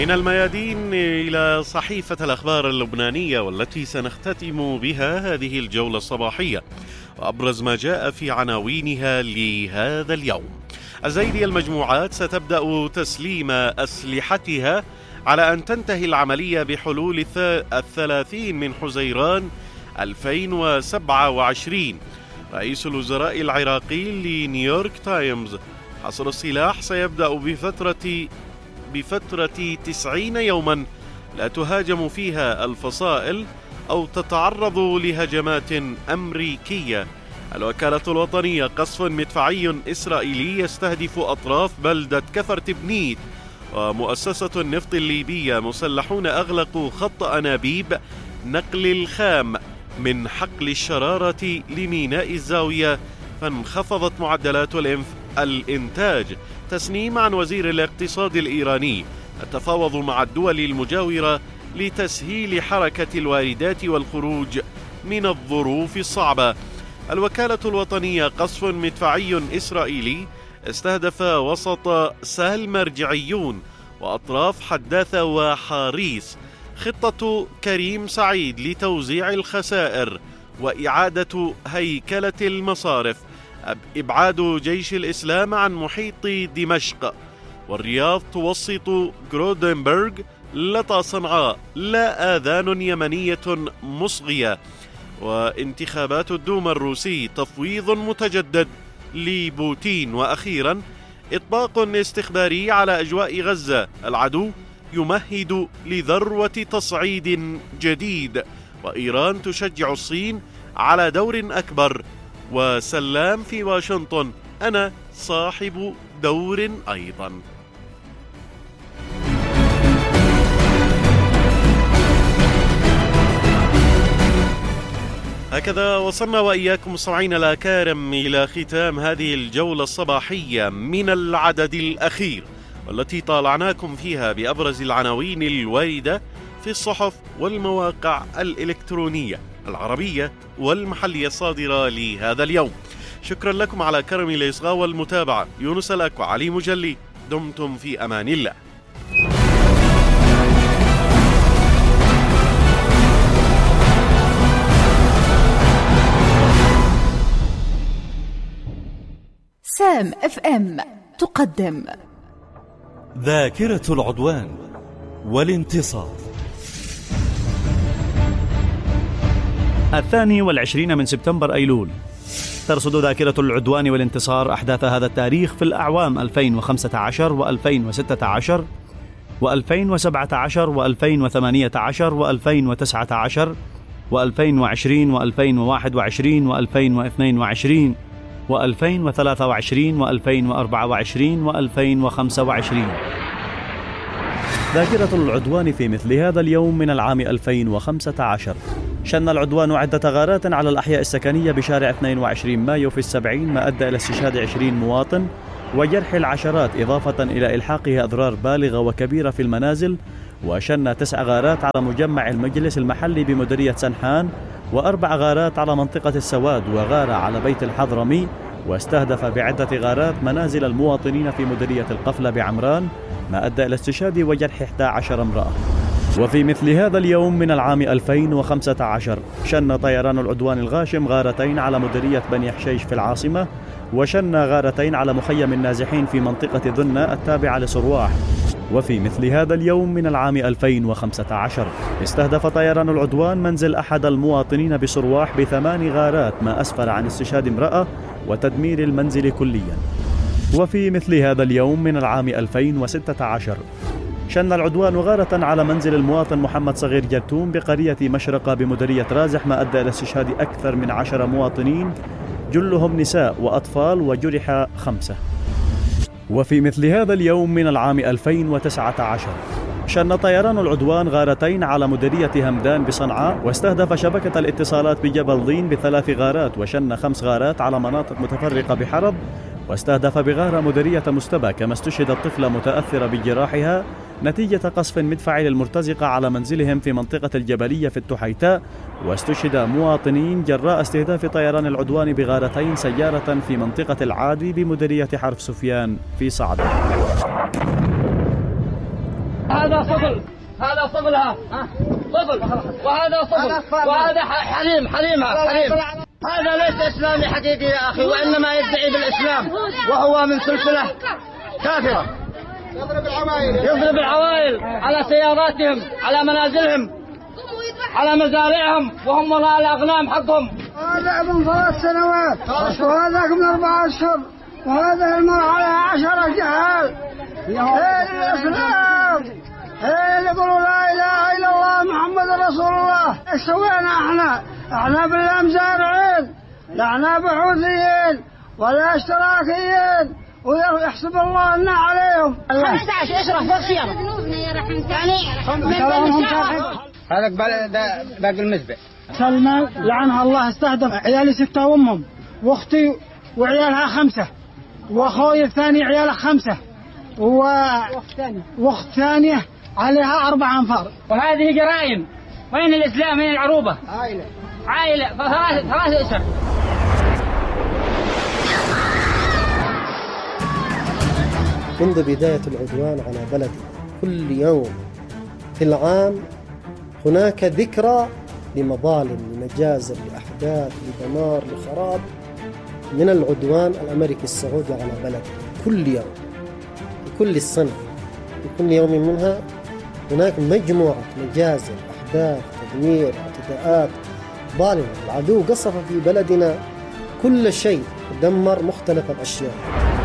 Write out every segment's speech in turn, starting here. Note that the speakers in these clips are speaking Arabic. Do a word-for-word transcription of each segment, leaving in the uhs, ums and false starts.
من الميادين إلى صحيفة الأخبار اللبنانية والتي سنختتم بها هذه الجولة الصباحية، وأبرز ما جاء في عناوينها لهذا اليوم: أزايدي المجموعات ستبدأ تسليم أسلحتها على أن تنتهي العملية بحلول الثلاثين من حزيران ألفين وسبعة وعشرين. رئيس الوزراء العراقي لنيويورك تايمز: حصر السلاح سيبدأ بفترة بفترة تسعين يوما لا تهاجم فيها الفصائل أو تتعرض لهجمات أمريكية. الوكالة الوطنية: قصف مدفعي إسرائيلي يستهدف أطراف بلدة كفر تبنيت. ومؤسسة النفط الليبية: مسلحون أغلقوا خط أنابيب نقل الخام من حقل الشرارة لميناء الزاوية فانخفضت معدلات الإنتاج. تسنيم عن وزير الاقتصاد الإيراني: التفاوض مع الدول المجاورة لتسهيل حركة الواردات والخروج من الظروف الصعبة. الوكالة الوطنية: قصف مدفعي إسرائيلي استهدف وسط سهل مرجعيون وأطراف حداثة وحاريس. خطة كريم سعيد لتوزيع الخسائر وإعادة هيكلة المصارف. إبعاد جيش الإسلام عن محيط دمشق. والرياض توسط غرودنبرغ لدى صنعاء: لا آذان يمنية مصغية. وانتخابات الدوما الروسي: تفويض متجدد لبوتين. وأخيرا: إطباق استخباري على أجواء غزة، العدو يمهد لذروة تصعيد جديد. وإيران تشجع الصين على دور أكبر. وسلام في واشنطن: أنا صاحب دور أيضا. هكذا وصلنا وإياكم مستمعينا الأكارم إلى ختام هذه الجولة الصباحية من العدد الأخير، والتي طالعناكم فيها بأبرز العناوين الواردة في الصحف والمواقع الإلكترونية العربية والمحلية الصادرة لهذا اليوم. شكرا لكم على كرم الإصغاء والمتابعة. يونس الأك وعلي مجلي، دمتم في أمان الله. سام اف ام تقدم ذاكرة العدوان والانتصار. الثاني والعشرين من سبتمبر أيلول ترصد ذاكرة العدوان والانتصار أحداث هذا التاريخ في الأعوام ألفين وخمسة عشر وألفين وستة عشر وألفين وسبعة عشر وألفين وثمانية عشر وألفين وتسعة عشر وألفين وعشرين وألفين وواحد وعشرين وألفين واثنين وعشرين وألفين وثلاثة وعشرين وألفين وأربعة وعشرين وألفين وخمسة وعشرين. ذاكرة العدوان في مثل هذا اليوم من العام ألفين وخمسة عشر: شن العدوان عدة غارات على الأحياء السكنية بشارع اثنين وعشرين مايو في السبعين، ما أدى إلى استشهاد عشرين مواطن وجرح العشرات، إضافة إلى إلحاقه أضرار بالغة وكبيرة في المنازل. وشن تسع غارات على مجمع المجلس المحلي بمديرية سنحان، وأربع غارات على منطقة السواد، وغارة على بيت الحضرمي. واستهدف بعدة غارات منازل المواطنين في مديرية القفلة بعمران، ما أدى إلى استشهاد وجرح إحدى عشرة امرأة. وفي مثل هذا اليوم من العام ألفين وخمسة عشر شن طيران العدوان الغاشم غارتين على مديرية بني حشيش في العاصمة، وشن غارتين على مخيم النازحين في منطقة ذنة التابعة لصرواح. وفي مثل هذا اليوم من العام ألفين وخمسة عشر استهدف طيران العدوان منزل أحد المواطنين بصرواح بثمان غارات، ما أسفر عن استشهاد امرأة وتدمير المنزل كليا. وفي مثل هذا اليوم من العام ألفين وستة عشر شن العدوان غارة على منزل المواطن محمد صغير جرتوم بقرية مشرقة بمديرية رازح، ما أدى إلى استشهاد أكثر من عشرة مواطنين جلهم نساء وأطفال، وجرح خمسة. وفي مثل هذا اليوم من العام ألفين وتسعة عشر شن طيران العدوان غارتين على مديرية همدان بصنعاء، واستهدف شبكة الاتصالات بجبل ضين بثلاث غارات، وشن خمس غارات على مناطق متفرقة بحرب، واستهدف بغارة مديرية مستبى، كما استشهدت طفلة متأثرة بجراحها نتيجة قصف مدفعي للمرتزقة على منزلهم في منطقة الجبلية في التحيتاء. واستشهد مواطنين جراء استهداف طيران العدوان بغارتين سيارة في منطقة العادي بمديرية حرف سفيان في صعدة. هذا صفل، هذا صفلها صفل، وهذا صفل، وهذا حليم حليمها حليم. هذا ليس إسلامي حقيقي يا أخي، وإنما يدعي بالإسلام وهو من سلسلة كافرة. يضرب العوائل يضرب العوائل على سياراتهم، على منازلهم، على مزارعهم، وهم وراء الأغنام حقهم. هذا ابن ثلاث سنوات وهذاك من أربع أشهر وهذا المرء على عشرة جهال. هي الإسلام، هي اللي يقولوا لا إله إلا الله محمد رسول الله. إيش سوينا إحنا؟ إحنا بالله مزارعين، لا إحنا بحوثيين ولا اشتراكيين، ويحسب الله لنا عليهم. خمسة عشر اشرف بغشيرة هذاك باقي المزبع. سلمان لعنها الله استهدف عيالي ستة وامهم، واختي وعيالها خمسة، واخوي الثاني عياله خمسة، واخت ثانية عليها أربع أنفار. وهذه جرائم. وين الإسلام؟ وين العروبة؟ عائلة عائلة ثلاث ثلاث أسر. منذ بداية العدوان على بلدي كل يوم في العام هناك ذكرى لمظالم، لمجازر، لأحداث، لدمار، لخراب من العدوان الأمريكي السعودي على بلدي. كل يوم في كل السنة في كل يوم منها هناك مجموعة مجازر، أحداث، تدمير، اعتداءات ظالمة. العدو قصف في بلدنا كل شيء، دمر مختلف الأشياء.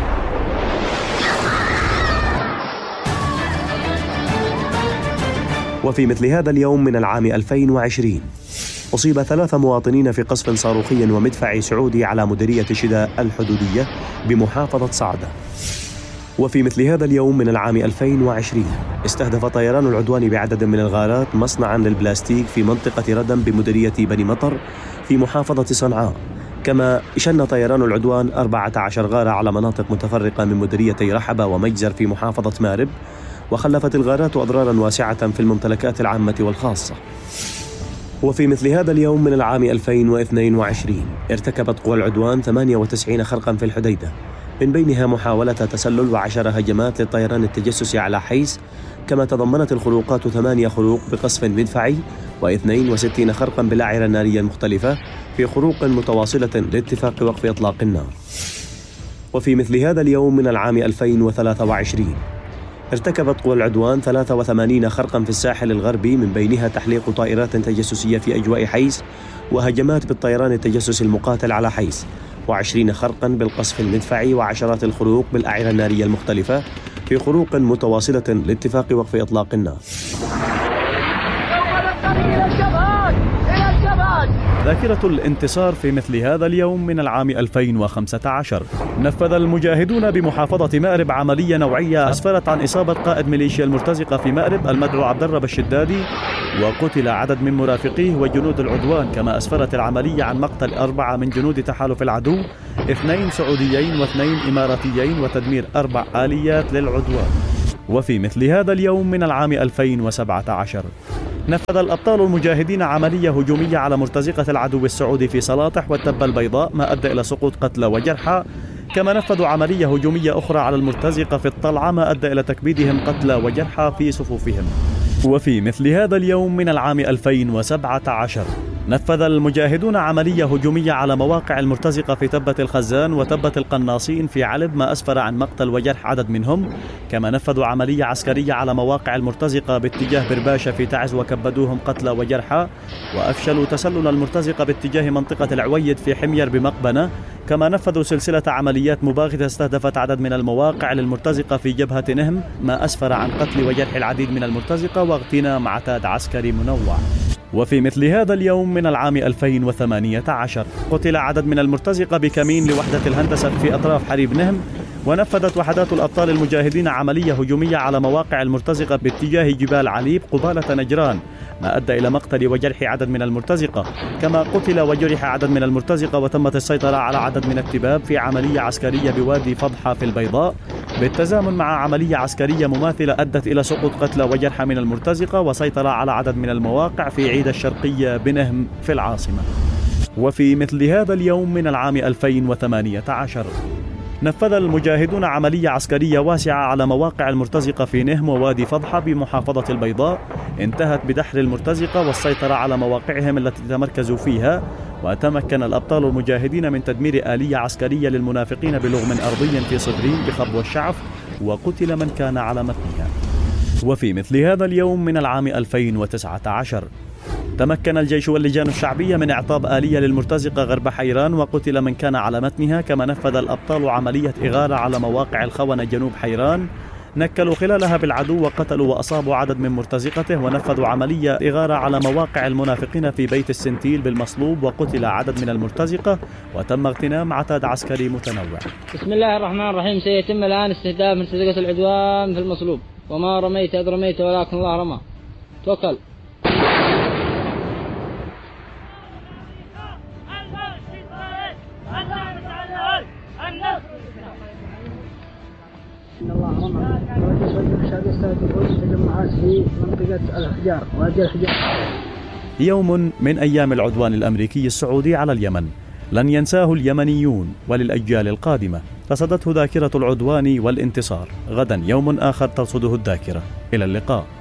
وفي مثل هذا اليوم من العام ألفين وعشرين أصيب ثلاثة مواطنين في قصف صاروخي ومدفعي سعودي على مديرية شداء الحدودية بمحافظة صعدة. وفي مثل هذا اليوم من العام ألفين وعشرين استهدف طيران العدوان بعدد من الغارات مصنعا للبلاستيك في منطقة ردم بمديرية بني مطر في محافظة صنعاء. كما شن طيران العدوان أربعة عشر غارة على مناطق متفرقة من مديريتي رحبة ومجزر في محافظة مارب، وخلفت الغارات أضرارا واسعة في الممتلكات العامة والخاصة. وفي مثل هذا اليوم من العام ألفين واثنين وعشرين ارتكبت قوى العدوان ثمانية وتسعين خرقا في الحديدة، من بينها محاولة تسلل وعشر هجمات للطيران التجسسي على حيس. كما تضمنت الخروقات ثمانية خروق بقصف مدفعي واثنين وستين خرقا بالأعيرة النارية المختلفة في خروق متواصلة لاتفاق وقف إطلاق النار. وفي مثل هذا اليوم من العام ألفين وثلاثة وعشرين ارتكبت قوى العدوان ثلاثة وثمانين خرقا في الساحل الغربي، من بينها تحليق طائرات تجسسية في أجواء حيس، وهجمات بالطيران التجسسي المقاتل على حيس، وعشرين خرقا بالقصف المدفعي، وعشرات الخروق بالأعيرة النارية المختلفة في خروق متواصلة لاتفاق وقف إطلاق النار. ذاكرة الانتصار في مثل هذا اليوم من العام ألفين وخمسة عشر نفذ المجاهدون بمحافظة مأرب عملية نوعية أسفرت عن إصابة قائد ميليشيا المرتزقة في مأرب المدعو عبد الرب الشدادي، وقتل عدد من مرافقيه وجنود العدوان. كما أسفرت العملية عن مقتل أربعة من جنود تحالف العدو، اثنين سعوديين واثنين إماراتيين، وتدمير أربع آليات للعدوان. وفي مثل هذا اليوم من العام ألفين وسبعة عشر نفذ الأبطال المجاهدين عملية هجومية على مرتزقة العدو السعودي في سلاطح والتبة البيضاء، ما أدى إلى سقوط قتلى وجرحى. كما نفذوا عملية هجومية أخرى على المرتزقة في الطلعة، ما أدى إلى تكبيدهم قتلى وجرحى في صفوفهم. وفي مثل هذا اليوم من العام ألفين وسبعة عشر نفذ المجاهدون عملية هجومية على مواقع المرتزقة في تبة الخزان وتبة القناصين في علب، ما أسفر عن مقتل وجرح عدد منهم. كما نفذوا عملية عسكرية على مواقع المرتزقة باتجاه برباشة في تعز، وكبدوهم قتلى وجرحى. وأفشلوا تسلل المرتزقة باتجاه منطقة العويد في حمير بمقبنة. كما نفذوا سلسلة عمليات مباغتة استهدفت عدد من المواقع للمرتزقة في جبهة نهم، ما أسفر عن قتل وجرح العديد من المرتزقة واغتنام عتاد عسكري منوع. وفي مثل هذا اليوم من العام ألفين وثمانية عشر قتل عدد من المرتزقة بكمين لوحدة الهندسة في أطراف حريب نهم. ونفذت وحدات الأبطال المجاهدين عملية هجومية على مواقع المرتزقة باتجاه جبال عليب قبالة نجران، ما أدى إلى مقتل وجرح عدد من المرتزقة. كما قتل وجرح عدد من المرتزقة، وتمت السيطرة على عدد من التباب في عملية عسكرية بوادي فضحة في البيضاء، بالتزامن مع عملية عسكرية مماثلة أدت إلى سقوط قتلى وجرح من المرتزقة، وسيطرة على عدد من المواقع في عيد الشرقية بنهم في العاصمة. وفي مثل هذا اليوم من العام ألفين وثمانية عشر نفذ المجاهدون عملية عسكرية واسعة على مواقع المرتزقة في نهم ووادي فضحة بمحافظة البيضاء، انتهت بدحر المرتزقة والسيطرة على مواقعهم التي تمركزوا فيها، وتمكن الأبطال المجاهدين من تدمير آلية عسكرية للمنافقين بلغم أرضي في صدرين بخبو الشعف، وقتل من كان على متنها. وفي مثل هذا اليوم من العام ألفين وتسعة عشر تمكن الجيش واللجان الشعبية من إعطاب آلية للمرتزقة غرب حيران، وقتل من كان على متنها. كما نفذ الأبطال عملية إغارة على مواقع الخونة جنوب حيران، نكلوا خلالها بالعدو وقتلوا وأصابوا عدد من مرتزقته، ونفذوا عملية إغارة على مواقع المنافقين في بيت السنتيل بالمصلوب، وقتل عدد من المرتزقة، وتم اغتنام عتاد عسكري متنوع. بسم الله الرحمن الرحيم. سيتم الآن استهداف مرتزقة العدوان في المصلوب. وما رميت إذ رميت ولكن الله رمى. توكل. إن الله رمى ويستهدفون تجمعات في منطقة الأحجار وادي الأحجار. يوم من أيام العدوان الأمريكي السعودي على اليمن لن ينساه اليمنيون وللأجيال القادمة. رصدته ذاكرة العدوان والانتصار. غدا يوم آخر ترصده الذاكرة. إلى اللقاء.